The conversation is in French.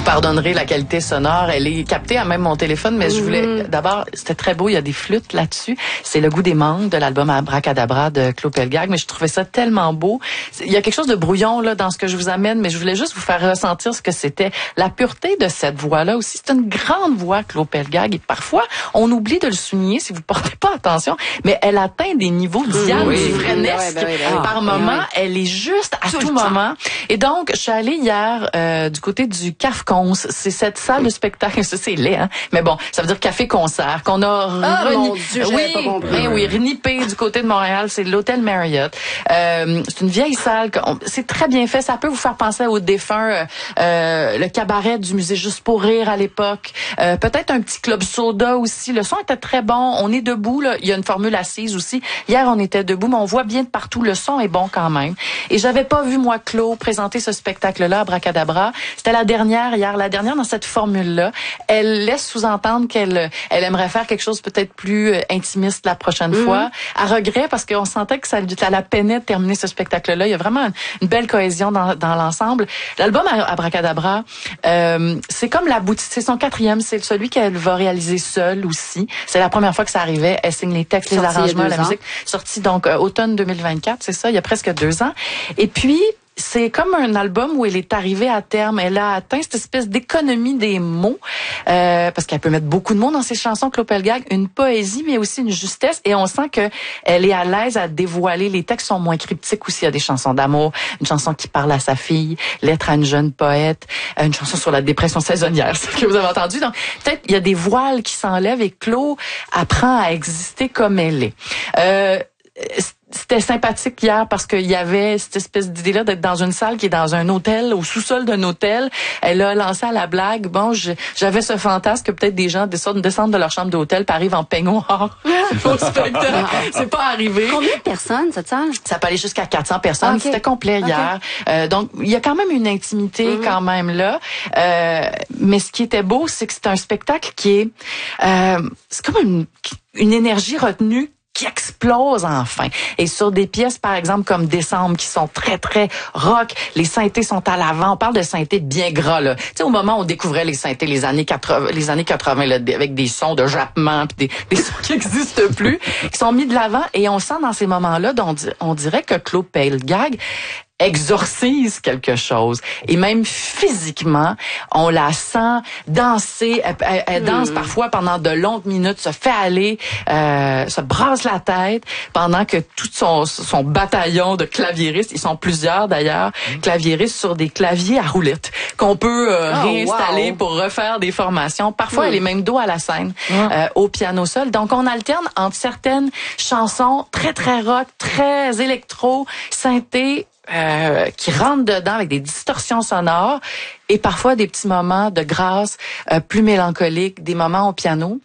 pardonnerez la qualité sonore. Elle est captée à même mon téléphone, mais je voulais d'abord, c'était très beau, il y a des flûtes là-dessus. C'est Le goût des mangues de l'album Abracadabra de Claude Pelgag, mais je trouvais ça tellement beau. Il y a quelque chose de brouillon là dans ce que je vous amène, mais je voulais juste vous faire ressentir ce que c'était. La pureté de cette voix-là aussi, c'est une grande voix, Claude Pelgag, et parfois, on oublie de le souligner si vous portez pas attention, mais elle atteint des niveaux diaphrénesques. Par moment, elle est juste à tout moment. Et donc, je suis allée hier du côté du CAFCONS. C'est cette salle de spectacle, ça c'est laid, hein? Mais bon, ça veut dire café-concert, qu'on a renippé du côté de Montréal, c'est l'hôtel Marriott. C'est une vieille salle, c'est très bien fait, ça peut vous faire penser au défunt, le cabaret du musée Juste pour rire à l'époque, peut-être un petit club soda aussi, le son était très bon, on est debout, là. Il y a une formule assise aussi. Hier, on était debout, mais on voit bien de partout, le son est bon quand même. Et j'avais pas vu, moi, Claude, présenter ce spectacle-là, Abracadabra. C'était la dernière hier, la dernière dans cette formule-là. Elle laisse sous-entendre qu'elle aimerait faire quelque chose peut-être plus intimiste la prochaine fois. À regret, parce qu'on sentait que ça la peinait de terminer ce spectacle-là. Il y a vraiment une belle cohésion dans l'ensemble. L'album Abracadabra, c'est comme la boutique, c'est son 4e, c'est celui qu'elle va réaliser seule aussi. C'est la première fois que ça arrivait. Elle signe les textes, les arrangements, la musique. Sorti donc automne 2024, c'est ça, il y a presque 2 ans. Et puis, c'est comme un album où elle est arrivée à terme. Elle a atteint cette espèce d'économie des mots, parce qu'elle peut mettre beaucoup de mots dans ses chansons, Claude Pelgag, une poésie, mais aussi une justesse. Et on sent que elle est à l'aise à dévoiler. Les textes sont moins cryptiques aussi. Il y a des chansons d'amour, une chanson qui parle à sa fille, lettre à une jeune poète, une chanson sur la dépression saisonnière, ce que vous avez entendu. Donc, peut-être il y a des voiles qui s'enlèvent et Claude apprend à exister comme elle est. C'était sympathique hier parce qu'il y avait cette espèce d'idée-là d'être dans une salle qui est dans un hôtel, au sous-sol d'un hôtel. Elle a lancé à la blague. Bon, j'avais ce fantasme que peut-être des gens descendent de leur chambre d'hôtel et arrivent en peignoir au spectacle. C'est pas arrivé. Combien de personnes, cette salle? Ça peut aller jusqu'à 400 personnes. Okay. C'était complet hier. Donc, il y a quand même une intimité quand même là. Mais ce qui était beau, c'est que c'est un spectacle qui est... c'est comme une énergie retenue qui explose enfin. Et sur des pièces, par exemple, comme Décembre, qui sont très, très rock, les synthés sont à l'avant. On parle de synthés bien gras, là. Tu sais, au moment où on découvrait les synthés, les années 80, là, avec des sons de jappement, puis des sons qui n'existent plus, qui sont mis de l'avant. Et on sent dans ces moments-là, on dirait que Claude Pelgag exorcise quelque chose. Et même physiquement, on la sent danser. Elle danse parfois pendant de longues minutes, se fait aller, se brasse la tête, pendant que tout son bataillon de claviéristes, ils sont plusieurs d'ailleurs, claviéristes sur des claviers à roulettes, qu'on peut réinstaller pour refaire des formations. Parfois, elle est même dos à la scène, au piano seul. Donc, on alterne entre certaines chansons très, très rock, très électro, synthé, qui rentrent dedans avec des distorsions sonores et parfois des petits moments de grâce plus mélancoliques, des moments au piano.